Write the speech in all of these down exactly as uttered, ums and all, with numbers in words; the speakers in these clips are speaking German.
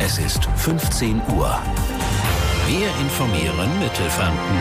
Es ist fünfzehn Uhr. Wir informieren Mittelfranken.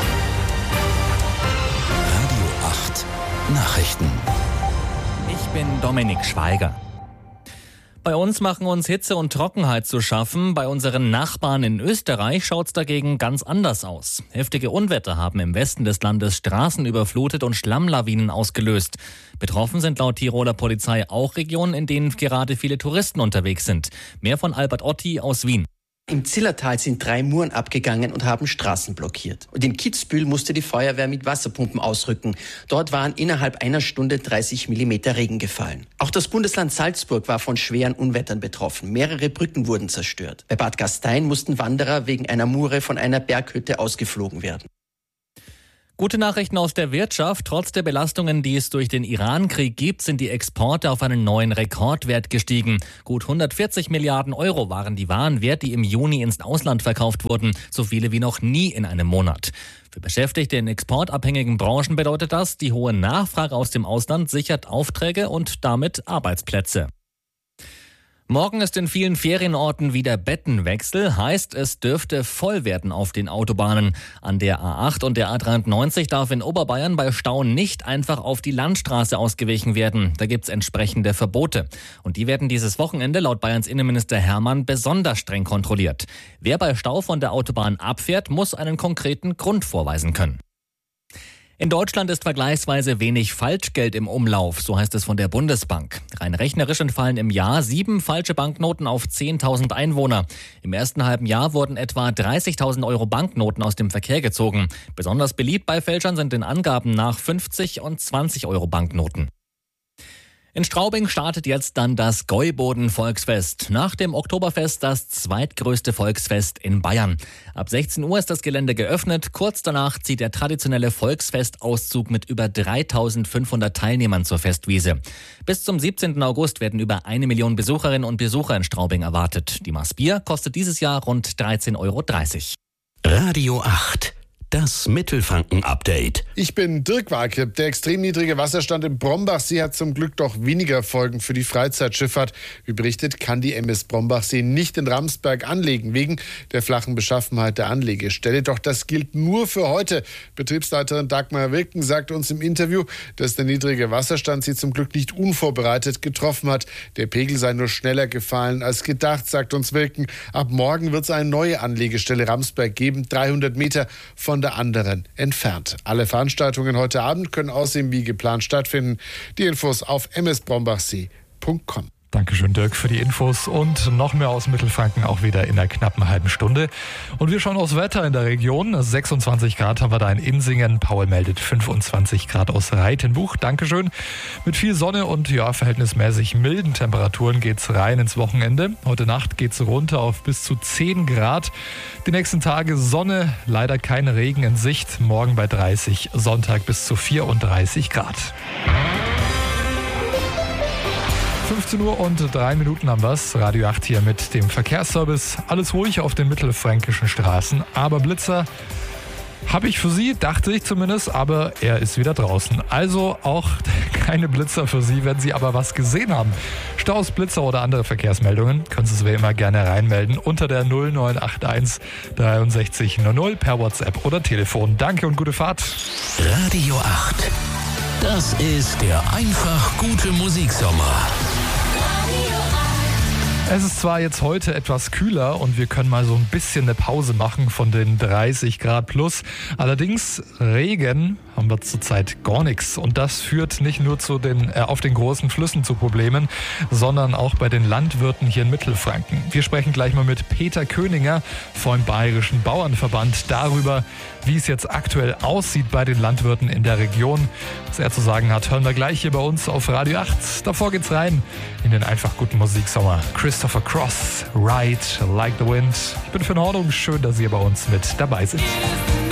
Radio acht Nachrichten. Ich bin Dominik Schweiger. Bei uns machen uns Hitze und Trockenheit zu schaffen. Bei unseren Nachbarn in Österreich schaut's dagegen ganz anders aus. Heftige Unwetter haben im Westen des Landes Straßen überflutet und Schlammlawinen ausgelöst. Betroffen sind laut Tiroler Polizei auch Regionen, in denen gerade viele Touristen unterwegs sind. Mehr von Albert Otti aus Wien. Im Zillertal sind drei Muren abgegangen und haben Straßen blockiert. Und in Kitzbühel musste die Feuerwehr mit Wasserpumpen ausrücken. Dort waren innerhalb einer Stunde dreißig Millimeter Regen gefallen. Auch das Bundesland Salzburg war von schweren Unwettern betroffen. Mehrere Brücken wurden zerstört. Bei Bad Gastein mussten Wanderer wegen einer Mure von einer Berghütte ausgeflogen werden. Gute Nachrichten aus der Wirtschaft. Trotz der Belastungen, die es durch den Iran-Krieg gibt, sind die Exporte auf einen neuen Rekordwert gestiegen. Gut hundertvierzig Milliarden Euro waren die Waren wert, die im Juni ins Ausland verkauft wurden. So viele wie noch nie in einem Monat. Für Beschäftigte in exportabhängigen Branchen bedeutet das, die hohe Nachfrage aus dem Ausland sichert Aufträge und damit Arbeitsplätze. Morgen ist in vielen Ferienorten wieder Bettenwechsel, heißt es dürfte voll werden auf den Autobahnen. An der A acht und der A dreiundneunzig darf in Oberbayern bei Stau nicht einfach auf die Landstraße ausgewichen werden. Da gibt's entsprechende Verbote. Und die werden dieses Wochenende laut Bayerns Innenminister Hermann besonders streng kontrolliert. Wer bei Stau von der Autobahn abfährt, muss einen konkreten Grund vorweisen können. In Deutschland ist vergleichsweise wenig Falschgeld im Umlauf, so heißt es von der Bundesbank. Rein rechnerisch entfallen im Jahr sieben falsche Banknoten auf zehntausend Einwohner. Im ersten halben Jahr wurden etwa dreißigtausend Euro Banknoten aus dem Verkehr gezogen. Besonders beliebt bei Fälschern sind den Angaben nach fünfzig und zwanzig Euro Banknoten. In Straubing startet jetzt dann das Gäuboden-Volksfest. Nach dem Oktoberfest das zweitgrößte Volksfest in Bayern. Ab sechzehn Uhr ist das Gelände geöffnet. Kurz danach zieht der traditionelle Volksfestauszug mit über dreitausendfünfhundert Teilnehmern zur Festwiese. Bis zum siebzehnten August werden über eine Million Besucherinnen und Besucher in Straubing erwartet. Die Maß Bier kostet dieses Jahr rund dreizehn Euro dreißig. Radio acht. Das Mittelfranken-Update. Ich bin Dirk Walke. Der extrem niedrige Wasserstand im Brombachsee hat zum Glück doch weniger Folgen für die Freizeitschifffahrt. Wie berichtet, kann die M S Brombachsee nicht in Ramsberg anlegen, wegen der flachen Beschaffenheit der Anlegestelle. Doch das gilt nur für heute. Betriebsleiterin Dagmar Wilken sagt uns im Interview, dass der niedrige Wasserstand sie zum Glück nicht unvorbereitet getroffen hat. Der Pegel sei nur schneller gefallen als gedacht, sagt uns Wilken. Ab morgen wird es eine neue Anlegestelle Ramsberg geben, dreihundert Meter von der anderen entfernt. Alle Veranstaltungen heute Abend können außerdem wie geplant stattfinden. Die Infos auf m s brombachsee punkt com. Dankeschön, Dirk, für die Infos und noch mehr aus Mittelfranken auch wieder in einer knappen halben Stunde. Und wir schauen aufs Wetter in der Region. sechsundzwanzig Grad haben wir da in Insingen. Paul meldet fünfundzwanzig Grad aus Reitenbuch. Dankeschön. Mit viel Sonne und ja, verhältnismäßig milden Temperaturen geht's rein ins Wochenende. Heute Nacht geht's runter auf bis zu zehn Grad. Die nächsten Tage Sonne, leider kein Regen in Sicht. Morgen bei dreißig, Sonntag bis zu vierunddreißig Grad. fünfzehn Uhr und drei Minuten haben wir's. Radio acht hier mit dem Verkehrsservice. Alles ruhig auf den mittelfränkischen Straßen. Aber Blitzer habe ich für Sie, dachte ich zumindest, aber er ist wieder draußen. Also auch keine Blitzer für Sie, wenn Sie aber was gesehen haben. Staus, Blitzer oder andere Verkehrsmeldungen können Sie es wie immer gerne reinmelden unter der null neun acht eins dreiundsechzig null null per WhatsApp oder Telefon. Danke und gute Fahrt. Radio acht. Das ist der einfach gute Musiksommer. Es ist zwar jetzt heute etwas kühler und wir können mal so ein bisschen eine Pause machen von den dreißig Grad plus. Allerdings Regen haben wir zurzeit gar nichts. Und das führt nicht nur zu den, äh, auf den großen Flüssen zu Problemen, sondern auch bei den Landwirten hier in Mittelfranken. Wir sprechen gleich mal mit Peter Köninger vom Bayerischen Bauernverband darüber, wie es jetzt aktuell aussieht bei den Landwirten in der Region. Was er zu sagen hat, hören wir gleich hier bei uns auf Radio acht. Davor geht's rein in den einfach guten Musiksommer. Christopher Cross, Ride Like the Wind. Ich bin Finn Hornung, schön, dass ihr bei uns mit dabei seid.